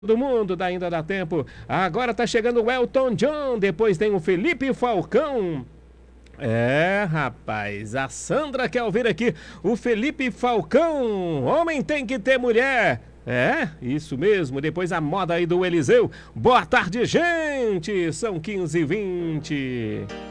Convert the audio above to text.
Do mundo, ainda dá tempo. Agora tá chegando o Elton John, depois tem o Felipe Falcão. Rapaz, a Sandra quer ouvir aqui o Felipe Falcão. Homem tem que ter mulher. Isso mesmo. Depois a moda aí do Eliseu. Boa tarde, gente. São 15h20.